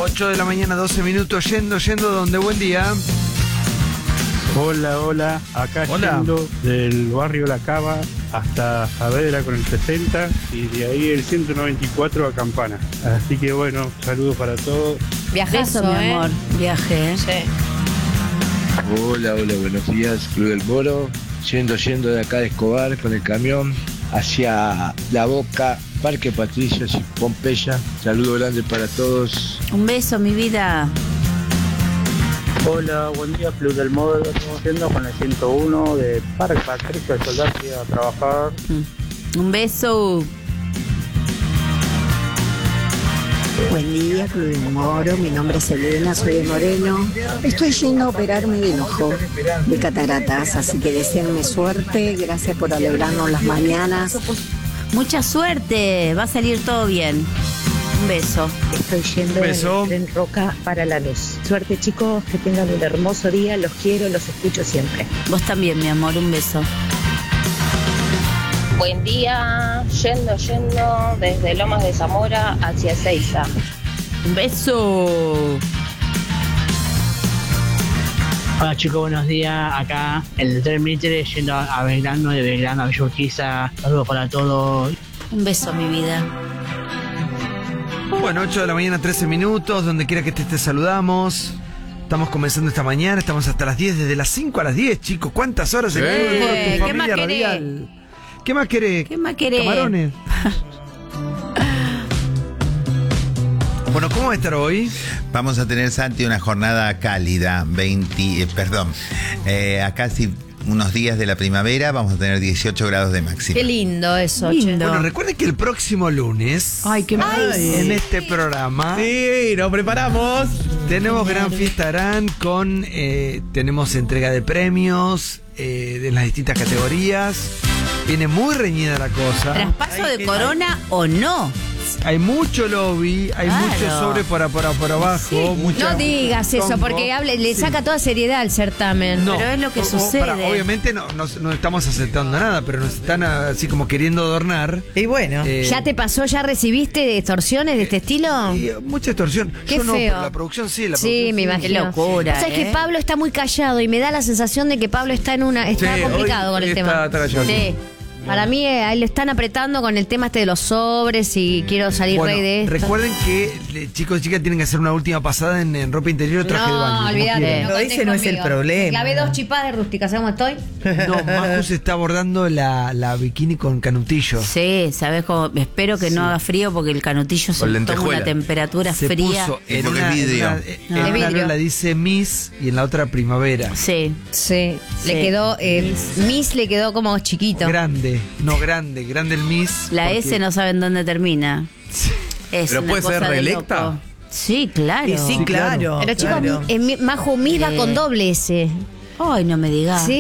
8 de la mañana, 12 minutos, yendo donde. Buen día. Hola, acá Hola. yendo del barrio La Cava hasta Saavedra con el 60 y de ahí el 194 a Campana. Así que bueno, saludos para todos. Viajazo, Beso, mi amor. Viaje, Sí. Hola, buenos días, Club del Moro. Yendo de acá de Escobar con el camión hacia La Boca, Parque Patricios y Pompeya. Saludo grande para todos. Un beso, mi vida. Hola, buen día, Club del Moro. Estamos yendo con el 101 de Parque Patricio de Soldati a trabajar. Un beso. Buen día, Club del Moro. Mi nombre es Elena, soy de Moreno. Estoy yendo a operarme de ojo, de cataratas, así que deseenme suerte. Gracias por alegrarnos las mañanas. Mucha suerte. Va a salir todo bien. Un beso. Estoy yendo Beso. en el tren Roca para La Luz. Suerte, chicos, que tengan un hermoso día. Los quiero, los escucho siempre. Vos también, mi amor. Un beso. Buen día, yendo desde Lomas de Zamora hacia Ezeiza. Un beso. Hola chicos, buenos días. Acá en el tren Mitre yendo a Belgrano, de Belgrano a Villa Urquiza. Saludos para todos. Un beso, mi vida. Bueno, 8 de la mañana, 13 minutos, donde quiera que estés te saludamos. Estamos comenzando esta mañana, estamos hasta las 10, desde las 5 a las 10, chicos. ¿Cuántas horas en tu ¿qué familia más querés? radial? ¿Qué más querés? ¿Qué más querés? Camarones. Bueno, ¿cómo va a estar hoy? Vamos a tener, Santi, una jornada cálida, a casi unos días de la primavera, vamos a tener 18 grados de máxima. Qué lindo eso, Lindo. Bueno, recuerden que el próximo lunes, Ay, qué mal. en este programa, Sí, nos preparamos. tenemos gran fiesta gran con, tenemos entrega de premios de las distintas categorías. Viene muy reñida la cosa. ¿Traspaso de corona o no? Hay mucho lobby, hay Claro. mucho sobre por abajo. Sí. mucha- No digas eso, tongo. porque le Sí. saca toda seriedad al certamen. No, Pero es lo que o- sucede. obviamente no estamos aceptando nada, pero nos están así como queriendo adornar. Y bueno. ¿Ya te pasó, ya recibiste extorsiones de este estilo? Y, mucha extorsión. Qué Yo no, feo. pero la producción sí. La Sí, producción me sí. imagino. Qué locura, ¿Sabes que Pablo está muy callado y me da la sensación de que Pablo está está Sí, complicado hoy con el está tema? callado. Sí. Para mí, a él le están apretando con el tema de los sobres y quiero salir Bueno, rey de esto. recuerden que chicos y chicas tienen que hacer una última pasada en ropa interior o traje de baño. No, como olvídate. quieran. No Pero contés ese no es el conmigo. problema. Clavé 2 chipadas rústicas, ¿sabes cómo estoy? No, Maju se está abordando la bikini con canutillo. Sí, ¿sabes cómo? Espero que no haga frío porque el canutillo se Con toma lentejuela. una temperatura Se fría. puso Y porque es vidrio. en una vidrio. la dice Miss y en la otra primavera. Sí. Sí. Sí. Le quedó, Miss le quedó como chiquito. Grande el Miss. La porque- S no saben dónde termina. Es Pero una puede ser cosa de reelecta. loco. Sí, claro. Y sí, claro. Pero chicos, claro. Majo Miss va con doble S. Ay, no me digas. Sí.